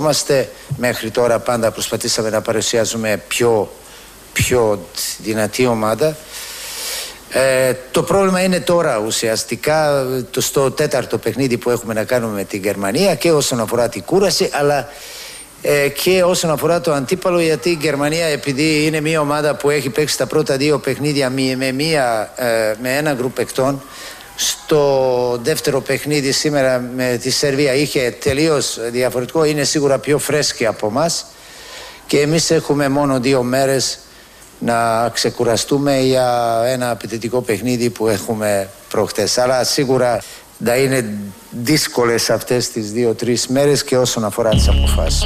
Είμαστε μέχρι τώρα πάντα προσπαθήσαμε να παρουσιάζουμε πιο δυνατή ομάδα. Το πρόβλημα είναι τώρα ουσιαστικά στο τέταρτο παιχνίδι που έχουμε να κάνουμε με την Γερμανία και όσον αφορά την κούραση, αλλά και όσον αφορά το αντίπαλο, γιατί η Γερμανία, επειδή είναι μια ομάδα που έχει παίξει τα πρώτα δύο παιχνίδια με ένα γκρουπ παικτών, στο δεύτερο παιχνίδι σήμερα με τη Σερβία είχε τελείως διαφορετικό, είναι σίγουρα πιο φρέσκη από εμάς και εμείς έχουμε μόνο 2 μέρες να ξεκουραστούμε για ένα απαιτητικό παιχνίδι που έχουμε προχτές. Αλλά σίγουρα θα είναι δύσκολες αυτές τις 2-3 μέρες και όσον αφορά τις αποφάσεις.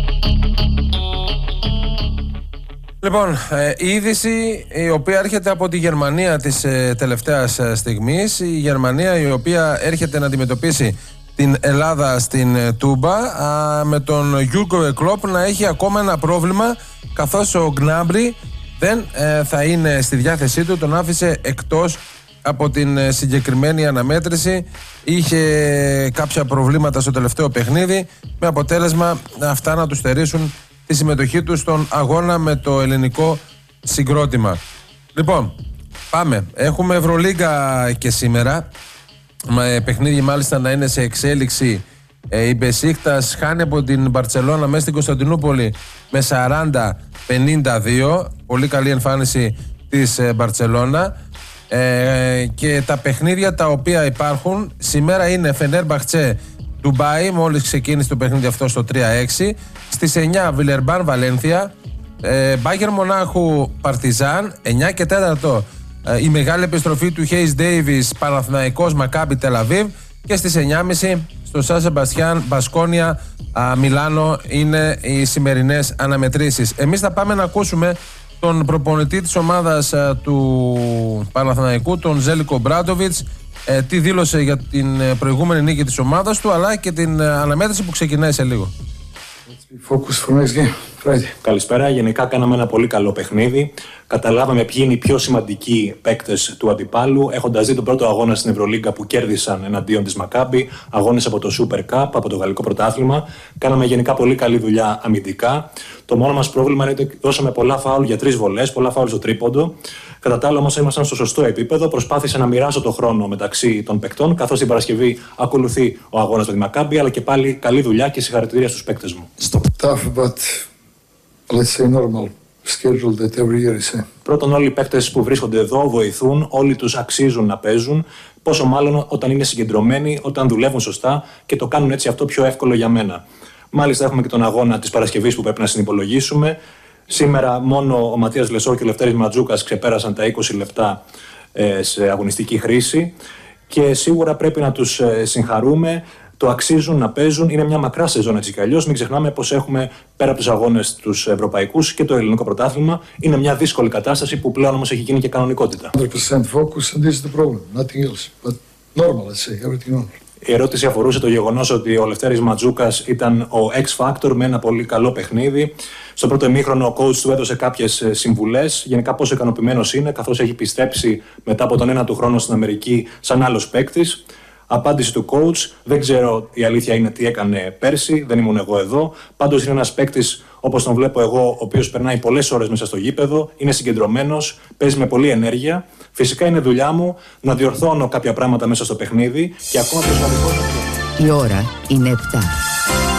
Λοιπόν, η είδηση η οποία έρχεται από τη Γερμανία της τελευταίας στιγμής, η Γερμανία η οποία έρχεται να αντιμετωπίσει την Ελλάδα στην Τούμπα, με τον Γιούργκο Κλοπ να έχει ακόμα ένα πρόβλημα, καθώς ο Γκνάμπρι δεν θα είναι στη διάθεσή του, τον άφησε εκτός από την συγκεκριμένη αναμέτρηση. Είχε κάποια προβλήματα στο τελευταίο παιχνίδι, με αποτέλεσμα αυτά να του στερήσουν τη συμμετοχή του στον αγώνα με το ελληνικό συγκρότημα. Λοιπόν, πάμε. Έχουμε Ευρωλίγκα και σήμερα. Παιχνίδι μάλιστα να είναι σε εξέλιξη. Η Μπεσίκτας χάνει από την Μπαρτσελώνα μέσα στην Κωνσταντινούπολη με 40-52. Πολύ καλή εμφάνιση της Μπαρτσελώνα. Και τα παιχνίδια τα οποία υπάρχουν σήμερα είναι Φενέρμπαχτσε Ντουμπάι, μόλις ξεκίνησε το παιχνίδι αυτό στο 3-6. Στις 9 Βιλερμπάν Βαλένθια, Μπάγερ Μονάχου Παρτιζάν, 9 και 4 η μεγάλη επιστροφή του Χέις Ντέιβις Παναθηναϊκός Μακάμπι Τελαβίβ, και στις 9.30 στο Σαν Σεμπαστιάν Μπασκόνια Μιλάνο είναι οι σημερινές αναμετρήσεις. Εμείς θα πάμε να ακούσουμε τον προπονητή της ομάδας του Παναθηναϊκού, τον Ζέλικο Μπράντοβιτς, τι δήλωσε για την προηγούμενη νίκη της ομάδας του, αλλά και την αναμέτρηση που ξεκινάει σε λίγο. Καλησπέρα. Γενικά κάναμε ένα πολύ καλό παιχνίδι. Καταλάβαμε ποιοι είναι οι πιο σημαντικοί παίκτες του αντιπάλου, έχοντας δει τον πρώτο αγώνα στην Ευρωλίγκα που κέρδισαν εναντίον της Μακάμπι, αγώνες από το Super Cup, από το Γαλλικό Πρωτάθλημα. Κάναμε γενικά πολύ καλή δουλειά αμυντικά. Το μόνο μας πρόβλημα είναι ότι δώσαμε πολλά φάουλ για 3 βολές, πολλά φάουλ στο τρίποντο. Κατά τα άλλα, όμως, ήμασταν στο σωστό επίπεδο. Προσπάθησα να μοιράσω το χρόνο μεταξύ των παικτών, καθώς την Παρασκευή ακολουθεί ο αγώνας με τη Μακάμπι, αλλά και πάλι καλή δουλειά και συγχαρητήρια στους παίκτες μου. Πρώτον, όλοι οι παίκτες που βρίσκονται εδώ βοηθούν, όλοι τους αξίζουν να παίζουν. Πόσο μάλλον όταν είναι συγκεντρωμένοι, όταν δουλεύουν σωστά και το κάνουν έτσι αυτό πιο εύκολο για μένα. Μάλιστα, έχουμε και τον αγώνα της Παρασκευής που πρέπει να συνυπολογίσουμε. Σήμερα μόνο ο Ματίας Λεσόρ και ο Λευτέρης Ματζούκας ξεπέρασαν τα 20 λεπτά σε αγωνιστική χρήση και σίγουρα πρέπει να τους συγχαρούμε. Το αξίζουν να παίζουν. Είναι μια μακρά σεζόν έτσι κι αλλιώς. Μην ξεχνάμε πως έχουμε πέρα από τους αγώνες τους ευρωπαϊκούς και το ελληνικό πρωτάθλημα. Είναι μια δύσκολη κατάσταση που πλέον όμως έχει γίνει και κανονικότητα. 100% focus and this is the problem, nothing else. But normal, let's say, everything normal. Η ερώτηση αφορούσε το γεγονός ότι ο Λευτέρης Ματζούκας ήταν ο X-Factor με ένα πολύ καλό παιχνίδι. Στο πρώτο ημίχρονο ο coach του έδωσε κάποιες συμβουλές. Γενικά πόσο ικανοποιημένος είναι, καθώς έχει πιστέψει μετά από τον ένα του χρόνο στην Αμερική σαν άλλος παίκτης. Απάντηση του coach: δεν ξέρω η αλήθεια είναι τι έκανε πέρσι, δεν ήμουν εγώ εδώ. Πάντως είναι ένας παίκτης όπως τον βλέπω εγώ, ο οποίος περνάει πολλές ώρες μέσα στο γήπεδο, είναι συγκεντρωμένος, παίζει με πολλή ενέργεια. Φυσικά είναι δουλειά μου να διορθώνω κάποια πράγματα μέσα στο παιχνίδι και ακόμα πιο σημαντικό. Η ώρα είναι 7.